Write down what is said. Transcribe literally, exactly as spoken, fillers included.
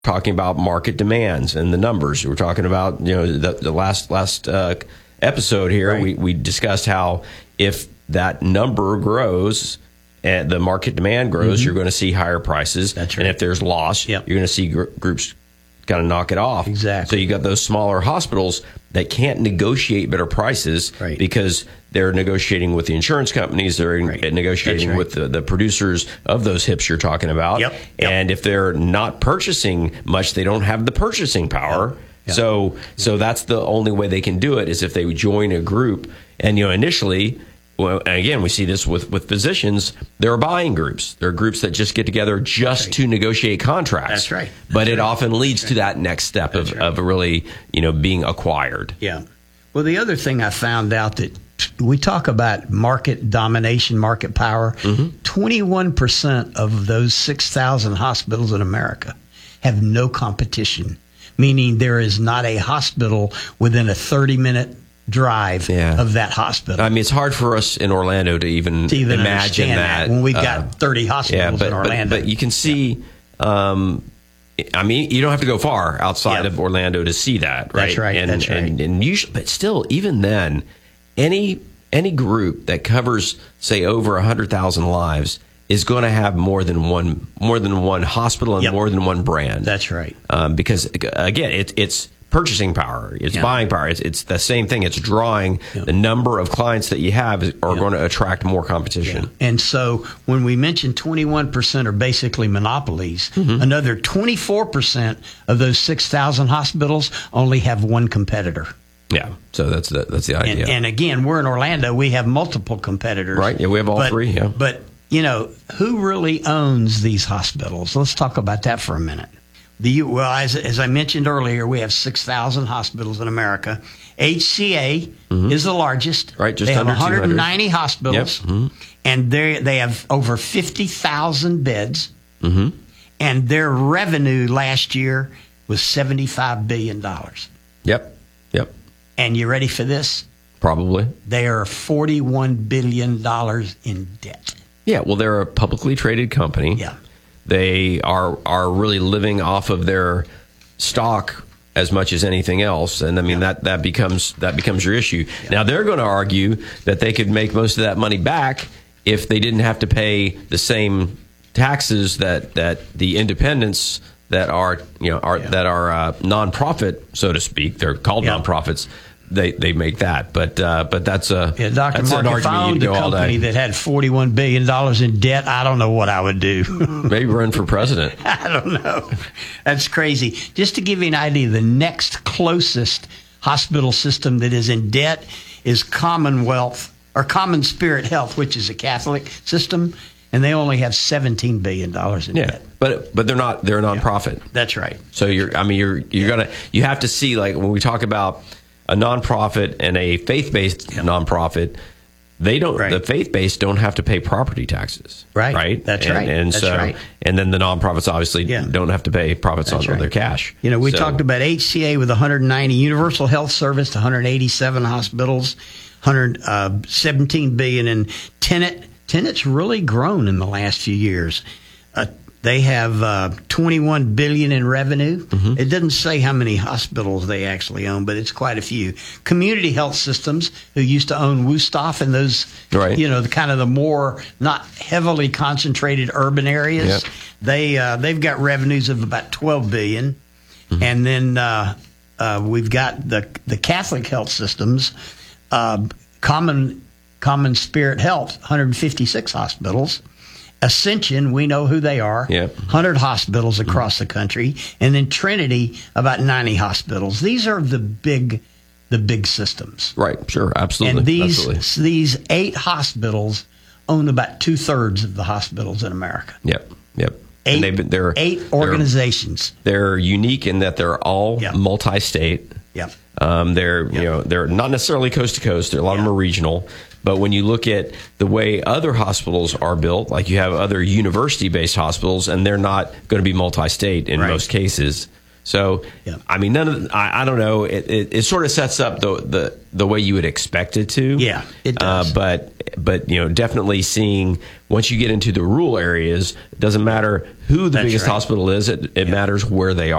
talking about market demands and the numbers. We're talking about, you know, the, the last last uh, episode here, right. we, we discussed how if that number grows and the market demand grows, mm-hmm. you're going to see higher prices. That's right. And if there's loss, yep. you're going to see gr- groups kind of knock it off. Exactly. So you got those smaller hospitals that can't negotiate better prices right. because they're negotiating with the insurance companies, they're right. negotiating right. with the, the producers of those hips you're talking about. Yep. Yep. And if they're not purchasing much, they don't have the purchasing power. Yep. Yep. So so that's the only way they can do it is if they join a group. And, you know, initially, well, and again, we see this with, with physicians. There are buying groups. There are groups that just get together just right. to negotiate contracts. That's right. That's but it right. often leads That's to right. that next step That's of, right. of really, you know, being acquired. Yeah. Well, the other thing I found out that we talk about market domination, market power. Mm-hmm. twenty-one percent of those six thousand hospitals in America have no competition, meaning there is not a hospital within a thirty-minute drive yeah. of that hospital. I mean, it's hard for us in Orlando to even, to even imagine that. that when we've got uh, thirty hospitals yeah, but, in Orlando. But, but you can see, yeah. um, I mean, you don't have to go far outside yep. of Orlando to see that, right? That's right. And, that's right. And, and usually, but still, even then, any any group that covers, say, over a hundred thousand lives is going to have more than one more than one hospital and yep. more than one brand. That's right. Um, because again, it's it's purchasing power, it's yeah. buying power, it's, it's the same thing. It's drawing yeah. the number of clients that you have is, are yeah. going to attract more competition. Yeah. And so when we mention twenty-one percent are basically monopolies, mm-hmm. another twenty-four percent of those six thousand hospitals only have one competitor. Yeah, so that's the, that's the idea. And, and again, we're in Orlando. We have multiple competitors. Right, yeah, we have all but, three, yeah. But, you know, who really owns these hospitals? Let's talk about that for a minute. The Well, as, as I mentioned earlier, we have six thousand hospitals in America. H C A mm-hmm. is the largest. Right, just they have under one hundred ninety hospitals, yep. mm-hmm. and they they have over fifty thousand beds, mm-hmm. and their revenue last year was seventy-five billion dollars. Yep, yep. And you ready for this? Probably. They are forty-one billion dollars in debt. Yeah, well, they're a publicly traded company. Yeah. They are are really living off of their stock as much as anything else, and I mean yeah. that that becomes that becomes your issue. Yeah. Now they're going to argue that they could make most of that money back if they didn't have to pay the same taxes that that the independents that are you know are yeah. that are uh, nonprofit, so to speak. They're called yeah. nonprofits. They they make that, but uh, but that's a yeah, Doctor that's Mark, an if I argument owned you a go all company day. that had forty-one billion dollars in debt, I don't know what I would do. Maybe run for president. I don't know. That's crazy. Just to give you an idea, the next closest hospital system that is in debt is Commonwealth or Common Spirit Health, which is a Catholic system, and they only have seventeen billion dollars in yeah, debt. but but they're not they're a nonprofit. Yeah, that's right. So you're I mean you're you're yeah. gonna you have to see, like when we talk about a nonprofit and a faith-based yep. nonprofit, they don't right. the faith-based don't have to pay property taxes. Right. Right. That's and, right. And That's so right. and then the nonprofits obviously yeah. don't have to pay profits That's on, right. on their cash. You know, we so, talked about H C A with one hundred ninety, Universal Health Service, one hundred eighty-seven hospitals, one hundred seventeen billion in Tenet. Tenet's really grown in the last few years. Uh, they have uh, twenty-one billion in revenue. Mm-hmm. It doesn't say how many hospitals they actually own, but it's quite a few. Community Health Systems, who used to own Wusthof and those, right. you know, the kind of the more not heavily concentrated urban areas, yep. they uh, they've got revenues of about twelve billion. Mm-hmm. And then uh, uh, we've got the the Catholic health systems, uh, Common Common Spirit Health, one hundred fifty-six hospitals. Ascension, we know who they are, yep. one hundred hospitals across mm-hmm. the country. And then Trinity, about ninety hospitals. These are the big the big systems. Right, sure, absolutely. And these absolutely. these eight hospitals own about two-thirds of the hospitals in America. Yep, yep. Eight, and they've been, they're, eight organizations. They're, they're unique in that they're all yep. multi-state. Yep. Um, they're yep. you know they're not necessarily coast to coast. A lot yep. of them are regional. But when you look at the way other hospitals are built, like you have other university-based hospitals, and they're not going to be multi-state in right. most cases. So, Yeah. I mean, none of the, I, I don't know. It, it, it sort of sets up the, the the way you would expect it to. Yeah, it does. Uh, but but you know, definitely seeing once you get into the rural areas, it doesn't matter who the That's biggest right. hospital is. It, it matters where they